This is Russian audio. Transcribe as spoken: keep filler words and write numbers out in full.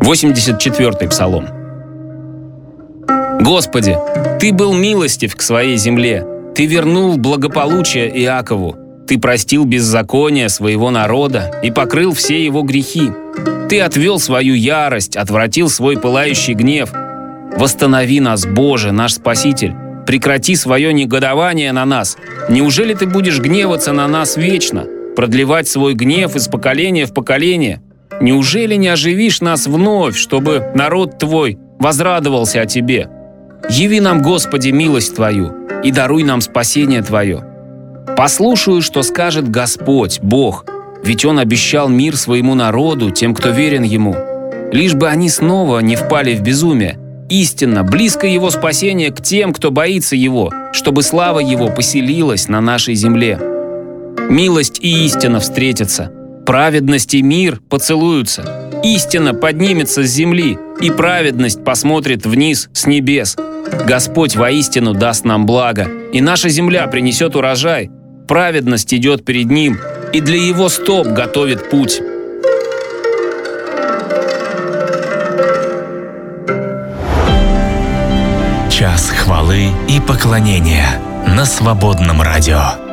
восемьдесят четвёртый псалом. Господи, Ты был милостив к своей земле, Ты вернул благополучие Иакову, Ты простил беззаконие своего народа и покрыл все его грехи. Ты отвел свою ярость, отвратил свой пылающий гнев. Восстанови нас, Боже, наш Спаситель, прекрати свое негодование на нас. Неужели Ты будешь гневаться на нас вечно, продлевать свой гнев из поколения в поколение? Неужели не оживишь нас вновь, чтобы народ Твой возрадовался о Тебе? Яви нам, Господи, милость Твою и даруй нам спасение Твое. Послушаю, что скажет Господь, Бог, ведь Он обещал мир своему народу, тем, кто верен Ему. Лишь бы они снова не впали в безумие. Истинно, близко Его спасение к тем, кто боится Его, чтобы слава Его поселилась на нашей земле. Милость и истина встретятся, праведность и мир поцелуются. Истина поднимется с земли, и праведность посмотрит вниз с небес. Господь воистину даст нам благо, и наша земля принесет урожай. Праведность идет перед Ним, и для Его стоп готовит путь. Час хвалы и поклонения на Свободном радио.